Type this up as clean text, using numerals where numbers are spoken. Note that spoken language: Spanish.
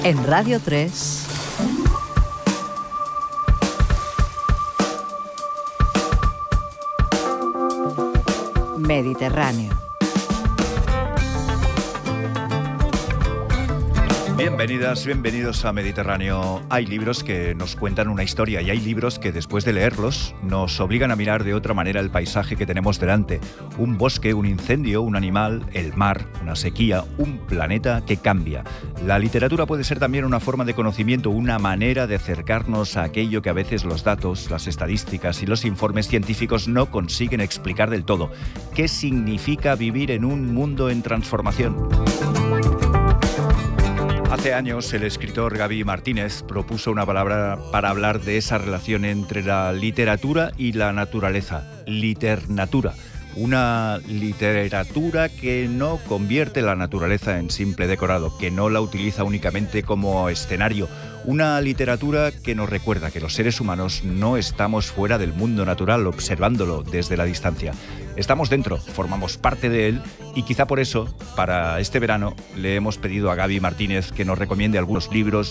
En Radio 3. Mediterráneo. Bienvenidas, bienvenidos a Mediterráneo. Hay libros que nos cuentan una historia y hay libros que después de leerlos nos obligan a mirar de otra manera el paisaje que tenemos delante. Un bosque, un incendio, un animal, el mar, una sequía, un planeta que cambia. La literatura puede ser también una forma de conocimiento, una manera de acercarnos a aquello que a veces los datos, las estadísticas y los informes científicos no consiguen explicar del todo. ¿Qué significa vivir en un mundo en transformación? Hace años el escritor Gaby Martínez propuso una palabra para hablar de esa relación entre la literatura y la naturaleza, liternatura. Una literatura que no convierte la naturaleza en simple decorado, que no la utiliza únicamente como escenario. Una literatura que nos recuerda que los seres humanos no estamos fuera del mundo natural observándolo desde la distancia. Estamos dentro, formamos parte de él y quizá por eso, para este verano, le hemos pedido a Gaby Martínez que nos recomiende algunos libros